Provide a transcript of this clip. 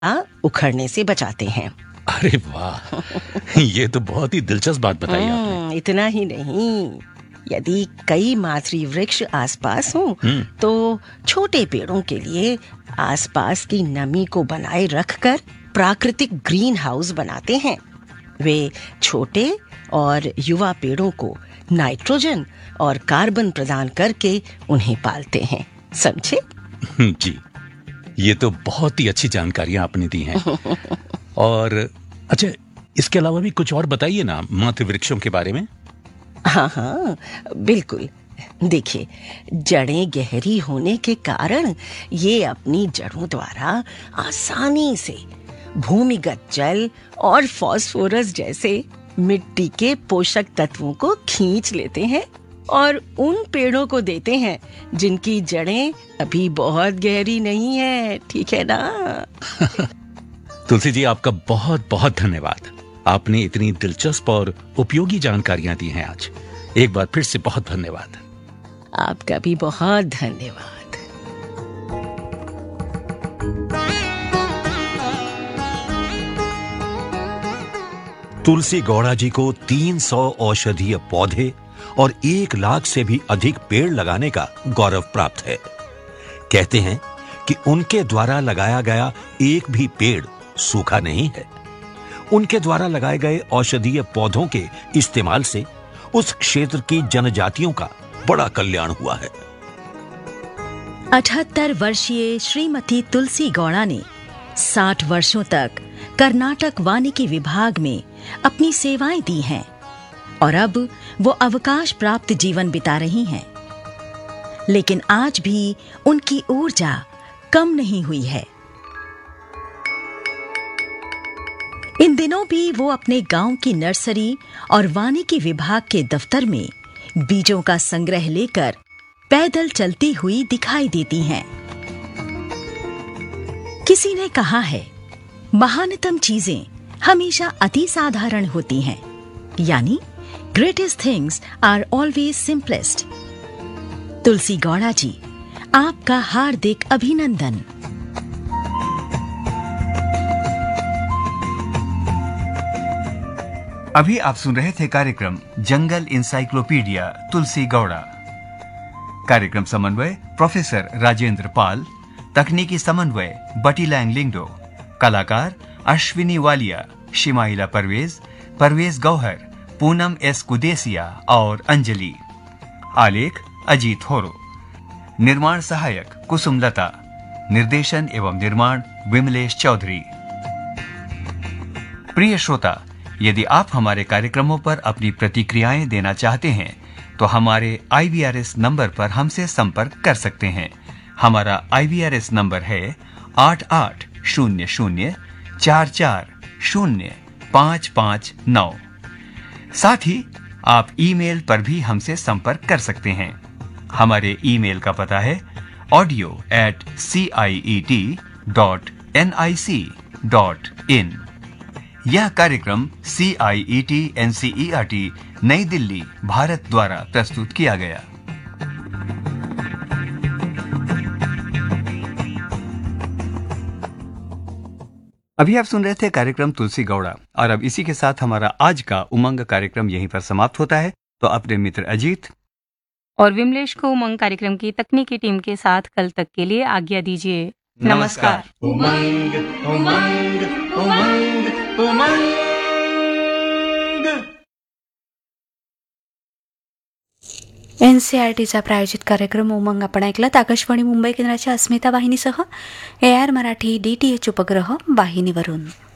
उखड़ने से बचाते हैं। अरे वाह, ये तो बहुत ही दिलचस्प बात बताई आपने। इतना ही नहीं, यदि कई मातृ वृक्ष आसपास हों तो छोटे पेड़ों के लिए आसपास की नमी को बनाए रखकर प्राकृतिक ग्रीन हाउस बनाते हैं। वे छोटे और युवा पेड़ों को नाइट्रोजन और कार्बन प्रदान करके उन्हें पालते हैं। समझे? जी, ये तो बहुत ही अच्छी जानकारियां आपने दी हैं। और अच्छा, इसके अलावा भी कुछ और बताइए ना मातृ वृक्षों के बारे में। हाँ, बिल्कुल। देखिए, जड़ें गहरी होने के कारण ये अपनी जड़ों द्वारा आसानी से भूमिगत जल और फास्फोरस जैसे मिट्टी के पोषक तत्वों को खींच लेते हैं और उन पेड़ों को देते हैं जिनकी जड़ें अभी बहुत गहरी नहीं है। ठीक है ना? तुलसी जी, आपका बहुत बहुत धन्यवाद। आपने इतनी दिलचस्प और उपयोगी जानकारियां दी हैं आज। एक बार फिर से बहुत धन्यवाद। आपका भी बहुत धन्यवाद। तुलसी गौड़ा जी को 300 औषधीय पौधे और 1 लाख से भी अधिक पेड़ लगाने का गौरव प्राप्त है। कहते हैं कि उनके द्वारा लगाया गया एक भी पेड़ सूखा नहीं है। उनके द्वारा लगाए गए औषधीय पौधों के इस्तेमाल से उस क्षेत्र की जनजातियों का बड़ा कल्याण हुआ है। 78 वर्षीय श्रीमती तुलसी गौड़ा ने 60 वर्षों तक कर्नाटक वानिकी विभाग में अपनी सेवाएं दी हैं और अब वो अवकाश प्राप्त जीवन बिता रही हैं। लेकिन आज भी उनकी ऊर्जा कम नहीं हुई है। इन दिनों भी वो अपने गांव की नर्सरी और वानिकी विभाग के दफ्तर में बीजों का संग्रह लेकर पैदल चलती हुई दिखाई देती हैं। किसी ने कहा है, महानतम चीजें हमेशा अति साधारण होती हैं, यानी greatest things are always simplest. तुलसी गौड़ा जी, आपका हार्दिक अभिनंदन। अभी आप सुन रहे थे कार्यक्रम जंगल इंसाइक्लोपीडिया तुलसी गौड़ा। कार्यक्रम समन्वय प्रोफेसर राजेंद्र पाल, तकनीकी समन्वय बटी लैंग लिंगडो, कलाकार अश्विनी वालिया, शिमाइला परवेज, परवेज गौहर, पूनम एस कुदेसिया और अंजलि। आलेख अजीत होरो। निर्माण सहायक कुसुमलता। निर्देशन एवं निर्माण विमलेश चौधरी। प्रिय श्रोता, यदि आप हमारे कार्यक्रमों पर अपनी प्रतिक्रियाएं देना चाहते हैं तो हमारे IVRS नंबर पर हमसे संपर्क कर सकते हैं। हमारा IVRS नंबर है 8800440559। साथ ही आप ईमेल पर भी हमसे संपर्क कर सकते हैं। हमारे ईमेल का पता है audio@ciet.nic.in। यह कार्यक्रम CIET NCERT नई दिल्ली भारत द्वारा प्रस्तुत किया गया। अभी आप सुन रहे थे कार्यक्रम तुलसी गौड़ा, और अब इसी के साथ हमारा आज का उमंग कार्यक्रम यहीं पर समाप्त होता है। तो अपने मित्र अजीत और विमलेश को उमंग कार्यक्रम की तकनीकी टीम के साथ कल तक के लिए आज्ञा दीजिए। नमस्कार। उमंग उमंग उमंग उमंग। NCERTचा प्रायोजित कार्यक्रम उमंग आपण ऐकलात आकाशवाणी मुंबई केंद्राच्या अस्मिता वाहिनीसह AR मराठी DTH उपग्रह वाहिनीवरून।